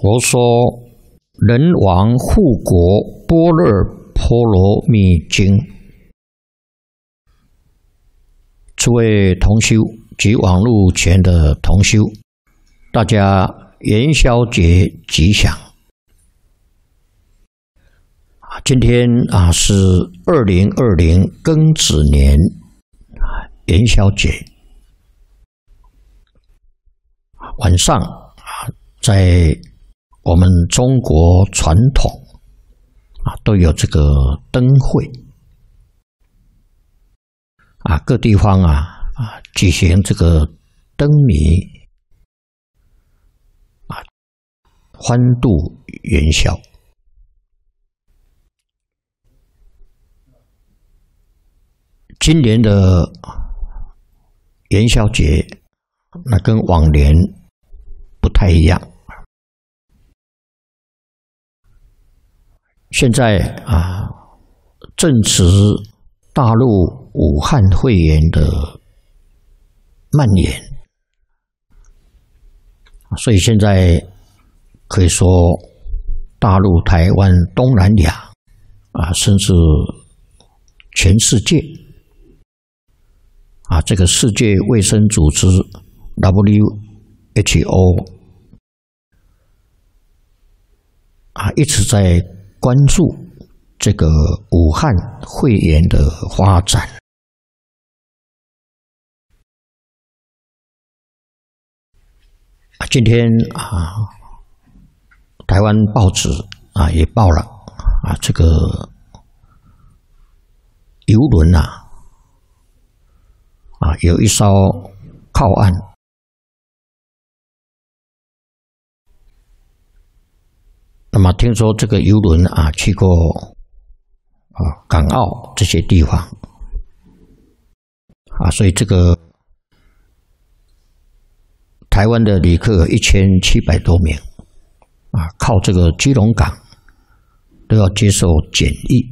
佛说人王护国般若波罗蜜经。诸位同修及网络前的同修，大家元宵节吉祥！今天是2020庚子年元宵节。晚上在我们中国传统都有这个灯会各地方举行这个灯谜欢度元宵。今年的元宵节跟往年不太一样。现在正值大陆武汉肺炎的蔓延，所以现在可以说大陆、台湾、东南亚甚至全世界这个世界卫生组织 WHO 一直在关注这个武汉肺炎的发展。今天台湾报纸也报了这个邮轮有一艘靠岸，那么听说这个邮轮去过港澳这些地方所以这个台湾的旅客1700多名靠这个基隆港都要接受检疫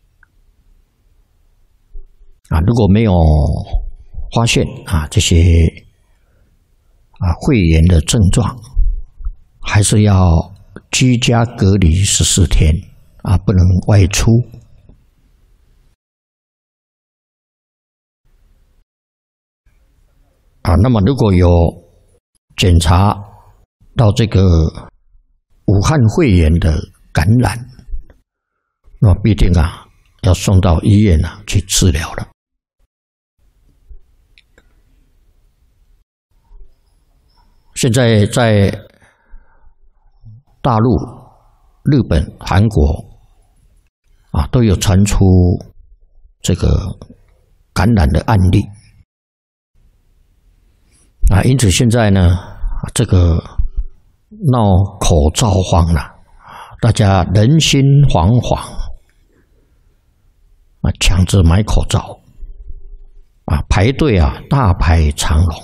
如果没有发现这些肺炎的症状，还是要居家隔离14天不能外出。那么如果有检查到这个武汉肺炎的感染，那必定要送到医院去治疗了。现在在大陆、日本、韩国都有传出这个感染的案例因此现在呢，这个闹口罩荒了，大家人心惶惶抢着买口罩排队大排长龙。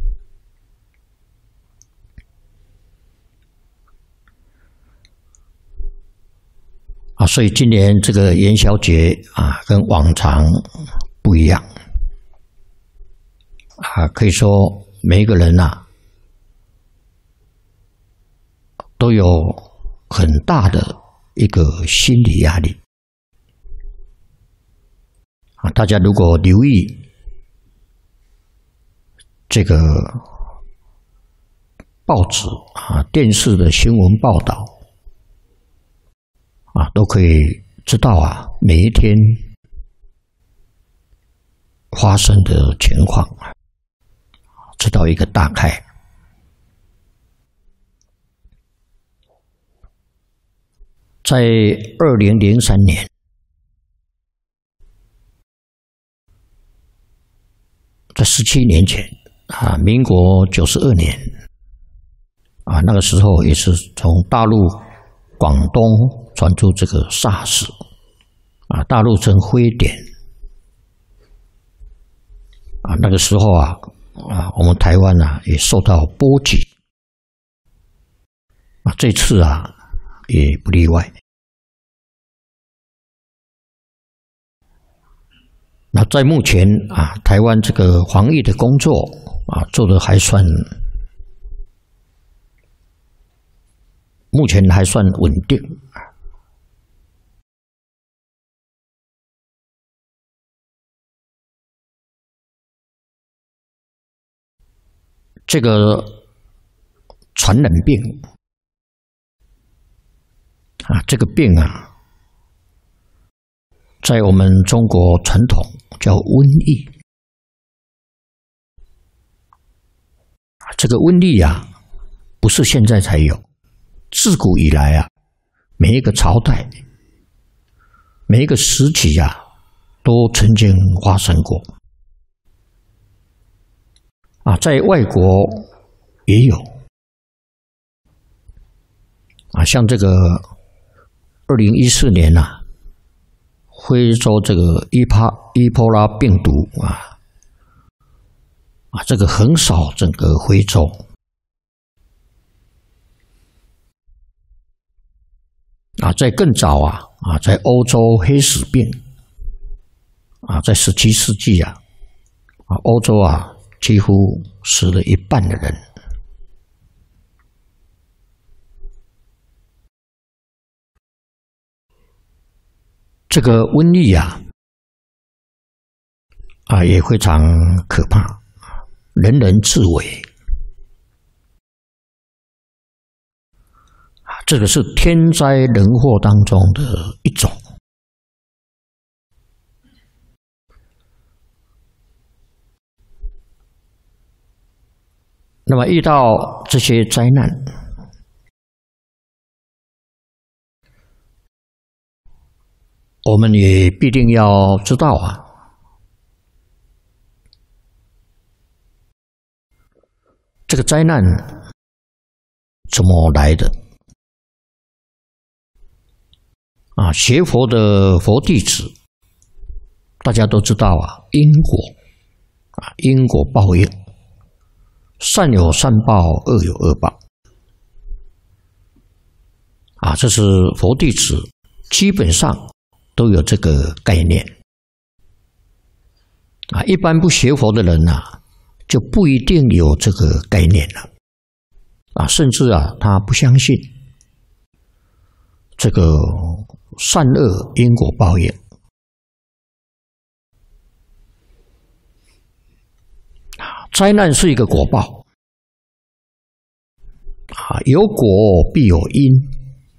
所以今年这个元宵节跟往常不一样可以说每一个人都有很大的一个心理压力大家如果留意这个报纸电视的新闻报道都可以知道每一天发生的情况知道一个大概。在2003年，在17年前民国92年那个时候也是从大陆广东传出这个 SARS 大陆称非典那个时候我们台湾也受到波及这次也不例外。那在目前台湾这个防疫的工作做得还算目前还算稳定。这个传染病这个病在我们中国传统叫瘟疫。这个瘟疫不是现在才有，自古以来每一个朝代、每一个时期都曾经发生过。在外国也有像这个2014年非洲这个伊波拉病毒这个横扫整个非洲。在更早在欧洲黑死病在17世纪欧洲几乎死了一半的人。这个瘟疫也非常可怕，人人自危。这个是天灾人祸当中的一种。那么遇到这些灾难，我们也必定要知道这个灾难怎么来的学佛的佛弟子大家都知道因果因果报应，善有善报，恶有恶报这是佛弟子基本上都有这个概念一般不学佛的人就不一定有这个概念了甚至他不相信这个善恶因果报应灾难是一个果报有果必有因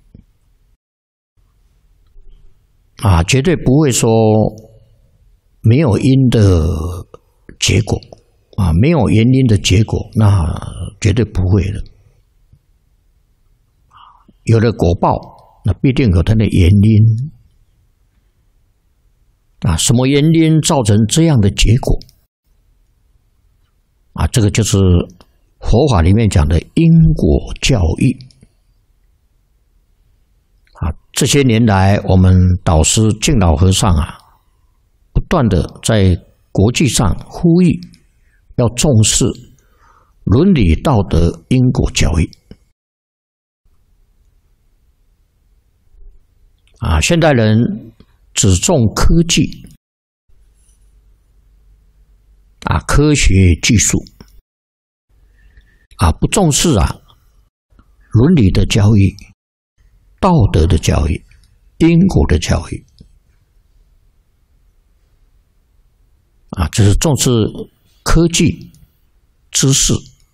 绝对不会说没有因的结果没有原因的结果，那绝对不会的。有了果报，那必定有它的原因什么原因造成这样的结果这个就是佛法里面讲的因果教育这些年来我们导师净老和尚不断的在国际上呼吁要重视伦理道德因果教育现代人只重科技科学技术不重视伦理的教育、道德的教育、因果的教育这是重视科技知识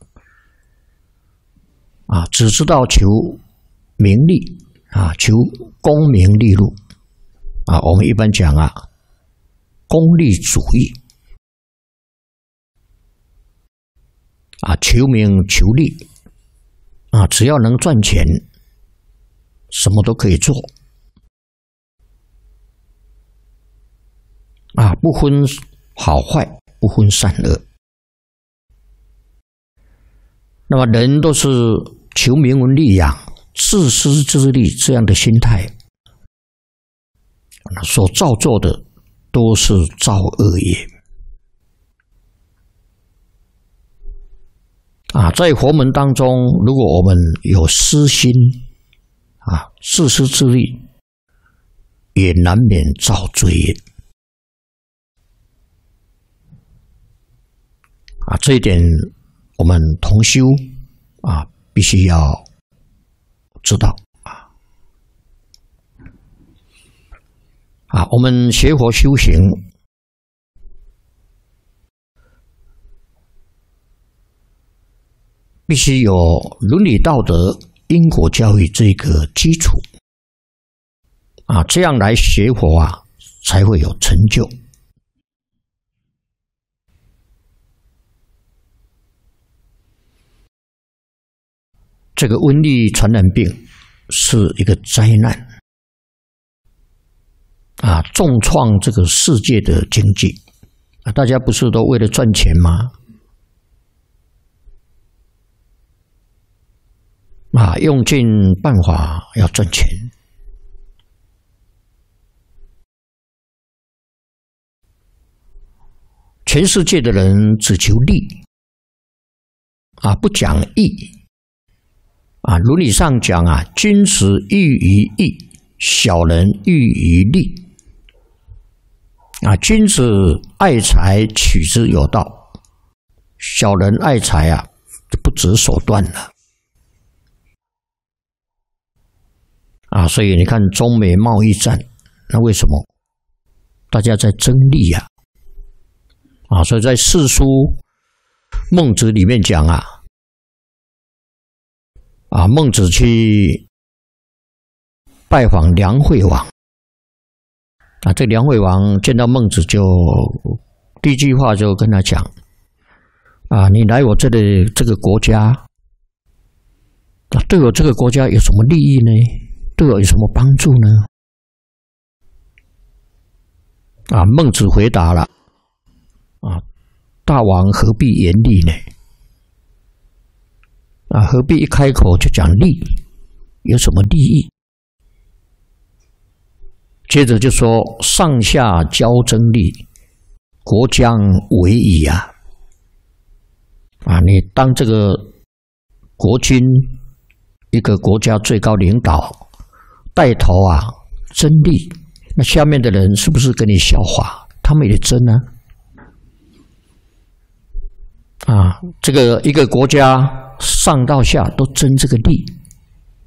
只知道求名利求功名利禄我们一般讲功利主义求名求利只要能赚钱什么都可以做不分好坏，不分善恶。那么人都是求名闻利养、自私自利这样的心态，所造作的都是造恶业在佛门当中，如果我们有私心自私自利，也难免造罪业这一点我们同修必须要知道我们学佛修行，必须有伦理道德、因果教育这个基础这样来学佛才会有成就。这个瘟疫传染病是一个灾难重创这个世界的经济大家不是都为了赚钱吗？用尽办法要赚钱。全世界的人只求利不讲义伦理上讲君子喻于义，小人喻于利君子爱财，取之有道；小人爱财就不择手段了所以你看中美贸易战，那为什么大家在争利所以在四书孟子里面讲孟子去拜访梁惠王这梁惠王见到孟子就第一句话就跟他讲你来我这里这个国家对我这个国家有什么利益呢？对我有什么帮助呢？孟子回答了大王何必言利呢？何必一开口就讲利？有什么利益？接着就说上下交争利，国将危矣你当这个国君，一个国家最高领导带头争利，那下面的人是不是跟你笑话？他们也争这个一个国家上到下都争这个利